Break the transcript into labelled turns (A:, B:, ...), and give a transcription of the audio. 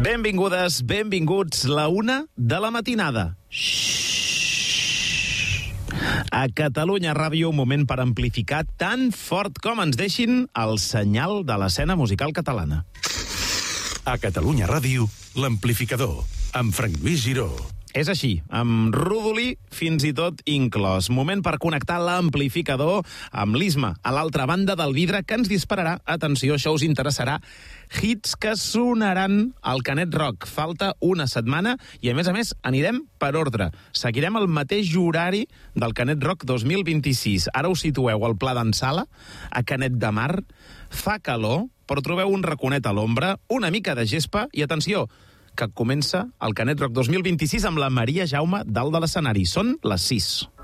A: Benvingudes, benvinguts, la 1 de la matinada. A Catalunya Ràdio, un moment per amplificar tan fort com ens deixin el senyal de l'escena musical catalana.
B: A Catalunya Ràdio, l'amplificador, amb Frank Lluís Giró.
A: És així, amb Rodolí fins i tot inclòs. Moment per connectar l'amplificador amb l'Isma, a l'altra banda del vidre, que ens dispararà, atenció, això us interessarà, hits que sonaran al Canet Rock. Falta una setmana i, a més, anirem per ordre. Seguirem el mateix horari del Canet Rock 2026. Ara us situeu al Pla d'en Sala, a Canet de Mar. Fa calor, però trobeu un raconet a l'ombra, una mica de gespa i, atenció, que comença el Canet Rock 2026 amb la Maria Jaume dalt de l'escenari. Són les 6.